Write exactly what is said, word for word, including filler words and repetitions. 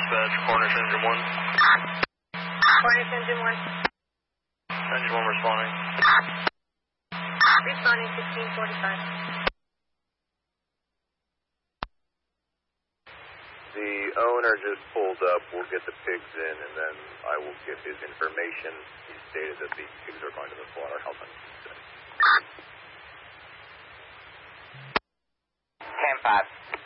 Dispatch, Cornish Engine one. Cornish Engine one. Engine one responding. Responding sixteen forty-five. The owner just pulled up. We'll get the pigs in, and then I will get his information. He stated that the pigs are going to the slaughterhouse on Tuesday. ten five.